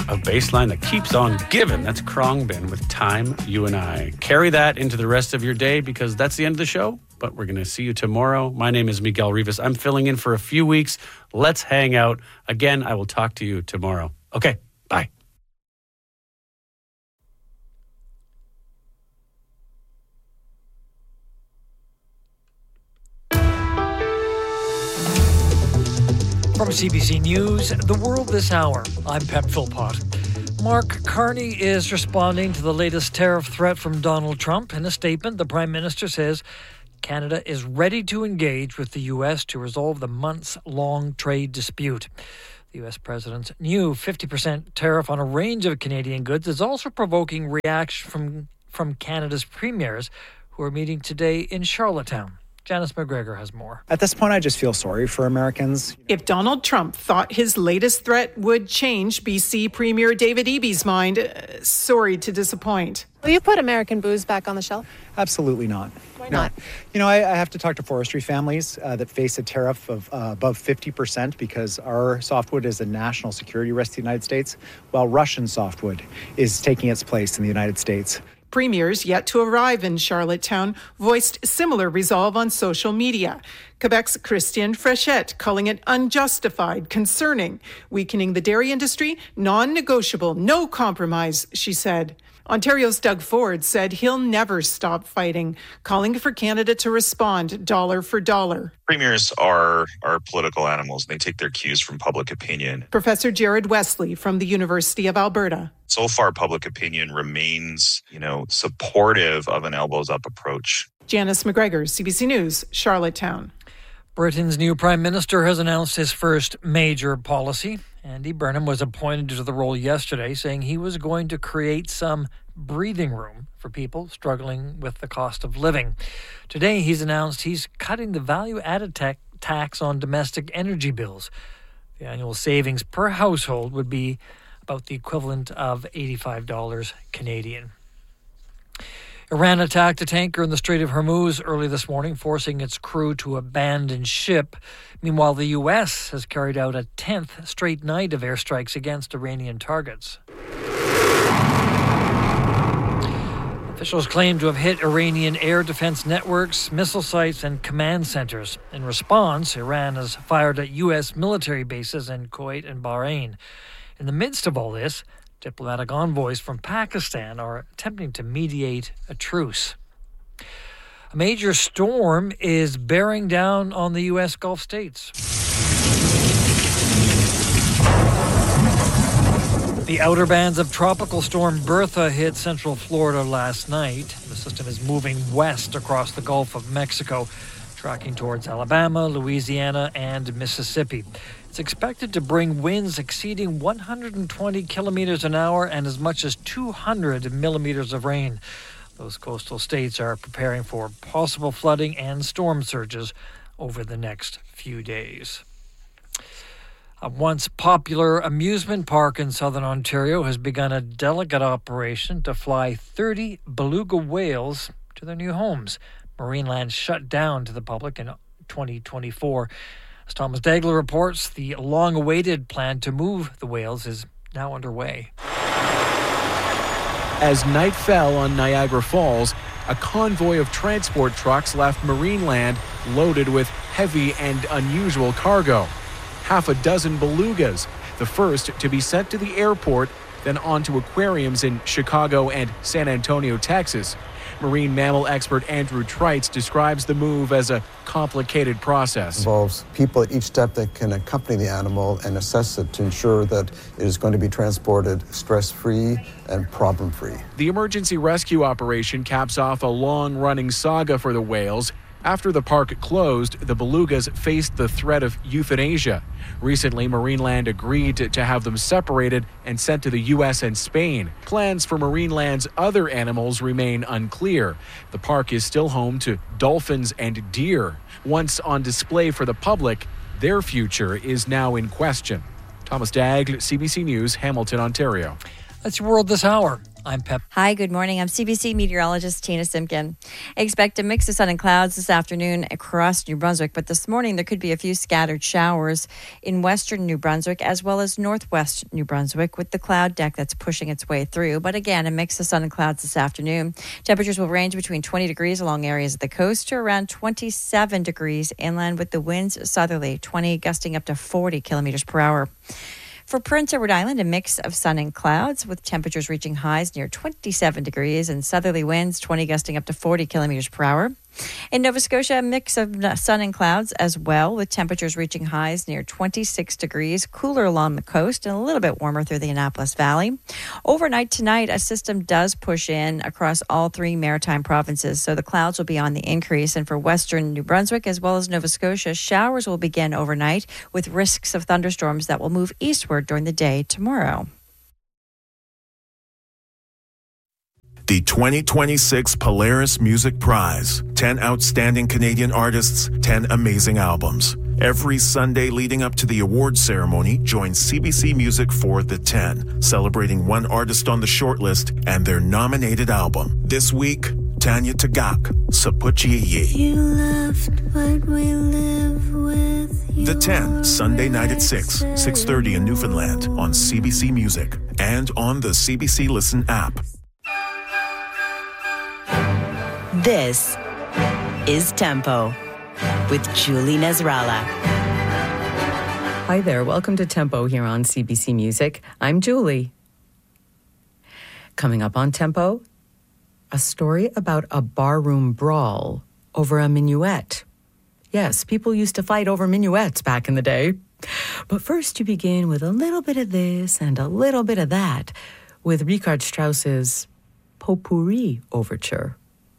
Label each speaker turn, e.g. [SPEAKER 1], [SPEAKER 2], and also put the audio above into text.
[SPEAKER 1] of bassline that keeps on giving. That's Khruangbin with Time, You and I. Carry that into the rest of your day because that's the end of the show, but we're going to see you tomorrow. My name is Miguel Rivas. I'm filling in for a few weeks. Let's hang out. Again, I will talk to you tomorrow. Okay, bye.
[SPEAKER 2] From CBC News, The World This Hour, I'm Pep Philpott. Mark Carney is responding to the latest tariff threat from Donald Trump. In a statement, the Prime Minister says Canada is ready to engage with the U.S. to resolve the months-long trade dispute. The U.S. President's new 50% tariff on a range of Canadian goods is also provoking reaction from Canada's premiers who are meeting today in Charlottetown. Janice McGregor has more.
[SPEAKER 3] At this point, I just feel sorry for Americans.
[SPEAKER 4] If Donald Trump thought his latest threat would change BC Premier David Eby's mind, sorry to disappoint.
[SPEAKER 5] Will you put American booze back on the shelf?
[SPEAKER 3] Absolutely not.
[SPEAKER 5] Why not?
[SPEAKER 3] You know, I have to talk to forestry families that face a tariff of above 50% because our softwood is a national security risk to the United States, while Russian softwood is taking its place in the United States.
[SPEAKER 4] Premiers yet to arrive in Charlottetown voiced similar resolve on social media. Quebec's Christiane Frechette calling it unjustified, concerning, weakening the dairy industry, non-negotiable, no compromise, she said. Ontario's Doug Ford said he'll never stop fighting, calling for Canada to respond dollar for dollar.
[SPEAKER 6] Premiers are political animals, and they take their cues from public opinion.
[SPEAKER 4] Professor Jared Wesley from the University of Alberta.
[SPEAKER 6] So far, public opinion remains, supportive of an elbows-up approach.
[SPEAKER 4] Janice McGregor, CBC News, Charlottetown.
[SPEAKER 2] Britain's new Prime Minister has announced his first major policy. Andy Burnham was appointed to the role yesterday, saying he was going to create some breathing room for people struggling with the cost of living. Today, he's announced he's cutting the value-added tax on domestic energy bills. The annual savings per household would be about the equivalent of $85 Canadian. Iran attacked a tanker in the Strait of Hormuz early this morning, forcing its crew to abandon ship. Meanwhile, the U.S. has carried out a 10th straight night of airstrikes against Iranian targets. Officials claim to have hit Iranian air defense networks, missile sites, and command centers. In response, Iran has fired at U.S. military bases in Kuwait and Bahrain. In the midst of all this, diplomatic envoys from Pakistan are attempting to mediate a truce. A major storm is bearing down on the U.S. Gulf states. The outer bands of Tropical Storm Bertha hit central Florida last night. The system is moving west across the Gulf of Mexico, tracking towards Alabama, Louisiana, and Mississippi. It's expected to bring winds exceeding 120 kilometers an hour and as much as 200 millimeters of rain. Those coastal states are preparing for possible flooding and storm surges over the next few days. A once popular amusement park in southern Ontario has begun a delicate operation to fly 30 beluga whales to their new homes. Marineland shut down to the public in 2024. As Thomas Dagler reports, the long-awaited plan to move the whales is now underway.
[SPEAKER 7] As night fell on Niagara Falls, a convoy of transport trucks left Marineland loaded with heavy and unusual cargo. Half a dozen belugas, the first to be sent to the airport, then on to aquariums in Chicago and San Antonio, Texas. Marine mammal expert Andrew Treitz describes the move as a complicated process.
[SPEAKER 8] It involves people at each step that can accompany the animal and assess it to ensure that it is going to be transported stress-free and problem-free.
[SPEAKER 7] The emergency rescue operation caps off a long-running saga for the whales. After the park closed, the belugas faced the threat of euthanasia. Recently, Marineland agreed to have them separated and sent to the U.S. and Spain. Plans for Marineland's other animals remain unclear. The park is still home to dolphins and deer. Once on display for the public, their future is now in question. Thomas Dagg, CBC News, Hamilton, Ontario.
[SPEAKER 2] That's your World This Hour. I'm Pep.
[SPEAKER 9] Hi, good morning. I'm CBC meteorologist Tina Simpkin. Expect a mix of sun and clouds this afternoon across New Brunswick, but this morning there could be a few scattered showers in western New Brunswick as well as northwest New Brunswick with the cloud deck that's pushing its way through. But again, a mix of sun and clouds this afternoon. Temperatures will range between 20 degrees along areas of the coast to around 27 degrees inland with the winds southerly, 20 gusting up to 40 kilometers per hour. For Prince Edward Island, a mix of sun and clouds with temperatures reaching highs near 27 degrees and southerly winds 20 gusting up to 40 kilometers per hour. In Nova Scotia, a mix of sun and clouds as well with temperatures reaching highs near 26 degrees, cooler along the coast and a little bit warmer through the Annapolis Valley. Overnight tonight, a system does push in across all three maritime provinces, so the clouds will be on the increase. And for western New Brunswick as well as Nova Scotia, showers will begin overnight with risks of thunderstorms that will move eastward during the day tomorrow.
[SPEAKER 10] The 2026 Polaris Music Prize. 10 outstanding Canadian artists, 10 amazing albums. Every Sunday leading up to the awards ceremony, join CBC Music for The 10, celebrating one artist on the shortlist and their nominated album. This week, Tanya Tagaq, Sapuchiyi.
[SPEAKER 11] You left, but we live with you.
[SPEAKER 10] The 10, Sunday night at 6:30 in Newfoundland on CBC Music and on the CBC Listen app.
[SPEAKER 12] This is Tempo with Julie Nasrallah.
[SPEAKER 13] Hi there, welcome to Tempo here on CBC Music. I'm Julie. Coming up on Tempo, a story about a barroom brawl over a minuet. Yes, people used to fight over minuets back in the day. But first you begin with a little bit of this and a little bit of that with Richard Strauss's Potpourri Overture.